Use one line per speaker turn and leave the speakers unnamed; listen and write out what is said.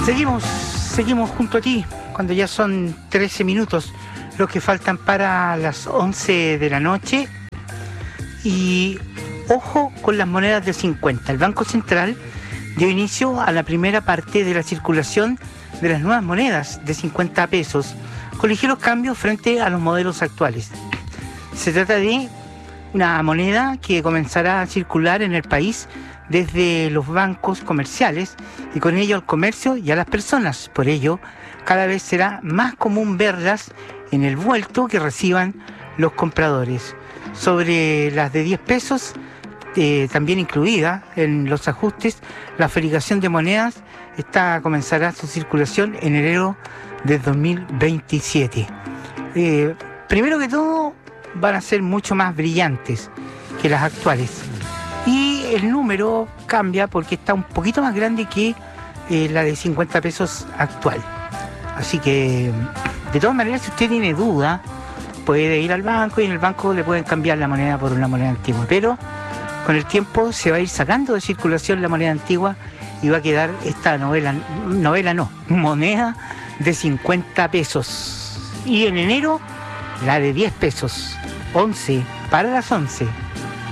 Seguimos junto a ti cuando ya son 13 minutos los que faltan para las 11 de la noche. Y ojo con las monedas de 50. El Banco Central dio inicio a la primera parte de la circulación de las nuevas monedas de 50 pesos, con ligeros cambios frente a los modelos actuales. Se trata de una moneda que comenzará a circular en el país desde los bancos comerciales y con ello al comercio y a las personas. Por ello, cada vez será más común verlas en el vuelto que reciban los compradores. Sobre las de 10 pesos, también incluida en los ajustes, la fabricación de monedas comenzará su circulación en enero de 2027. Primero que todo, van a ser mucho más brillantes que las actuales. Y el número cambia porque está un poquito más grande que la de 50 pesos actual. Así que, de todas maneras, si usted tiene duda, puede ir al banco y en el banco le pueden cambiar la moneda por una moneda antigua. Pero con el tiempo se va a ir sacando de circulación la moneda antigua y va a quedar esta moneda de 50 pesos. Y en enero, la de 10 pesos. 11 para las 11.